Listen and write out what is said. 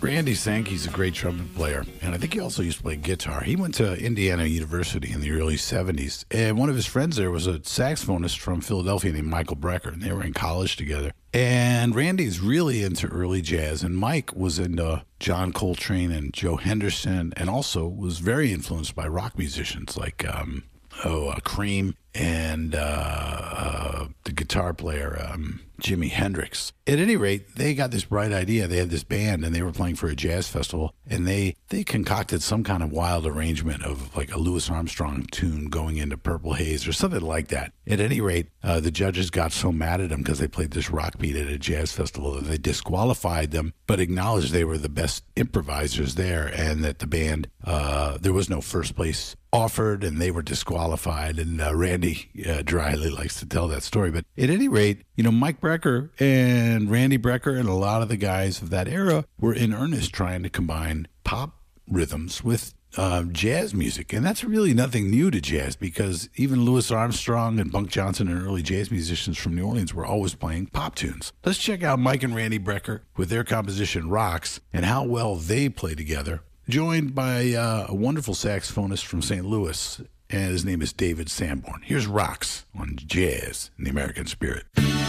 Randy Sankey's a great trumpet player, and I think he also used to play guitar. He went to Indiana University in the early 70s, and one of his friends there was a saxophonist from Philadelphia named Michael Brecker, and they were in college together. And Randy's really into early jazz, and Mike was into John Coltrane and Joe Henderson, and also was very influenced by rock musicians like Cream and the guitar player Jimi Hendrix. At any rate, they got this bright idea. They had this band, and they were playing for a jazz festival, and they concocted some kind of wild arrangement of like a Louis Armstrong tune going into Purple Haze or something like that. At any rate, the judges got so mad at them because they played this rock beat at a jazz festival that they disqualified them, but acknowledged they were the best improvisers there, and that the band, there was no first place offered, and they were disqualified. And Randy dryly likes to tell that story. But at any rate, Mike Brecker and Randy Brecker and a lot of the guys of that era were in earnest trying to combine pop rhythms with jazz music. And that's really nothing new to jazz, because even Louis Armstrong and Bunk Johnson and early jazz musicians from New Orleans were always playing pop tunes. Let's check out Mike and Randy Brecker with their composition Rocks and how well they play together, joined by a wonderful saxophonist from St. Louis, and his name is David Sanborn. Here's Rocks on Jazz in the American Spirit.